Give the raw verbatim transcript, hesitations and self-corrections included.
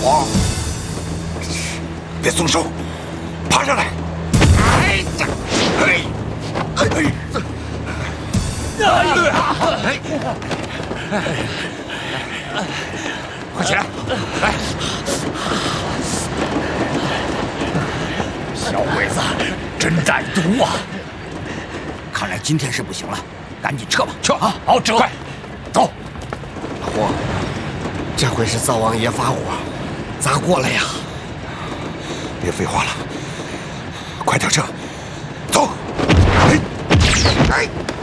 黄，别松手，爬上来！哎呀，哎，哎，哎，哎，快起来！来，小鬼子真歹毒啊！看来今天是不行了，赶紧撤吧！撤啊！好，撤！快，走！ 老胡，这回是灶王爷发火，砸锅了呀！ 别废话了，快点撤！走！哎，哎。